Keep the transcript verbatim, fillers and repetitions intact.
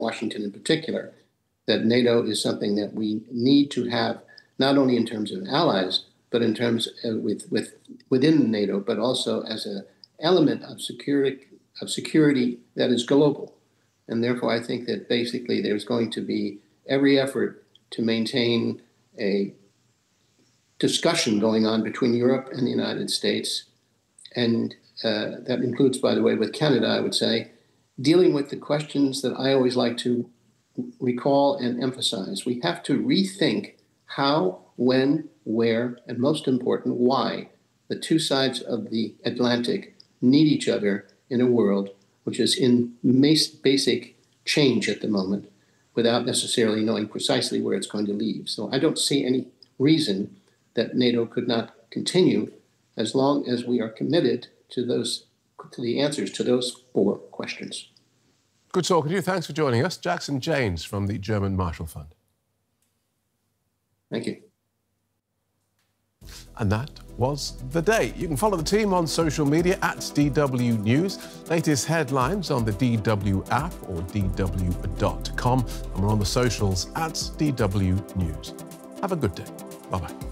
Washington in particular, that NATO is something that we need to have, not only in terms of allies, but in terms of with, with within NATO, but also as an element of security, of security that is global. And therefore, I think that basically there's going to be every effort to maintain a discussion going on between Europe and the United States, and uh, that includes, by the way, with Canada, I would say, dealing with the questions that I always like to recall and emphasize. We have to rethink how, when, where, and most important, why the two sides of the Atlantic need each other in a world which is in basic change at the moment, without necessarily knowing precisely where it's going to lead. So I don't see any reason that NATO could not continue as long as we are committed to those, to the answers to those four questions. Good talking to you. Thanks for joining us. Jackson Janes from the German Marshall Fund. Thank you. And that was the day. You can follow the team on social media at D W News. Latest headlines on the D W app or D W dot com. And we're on the socials at D W News. Have a good day. Bye-bye.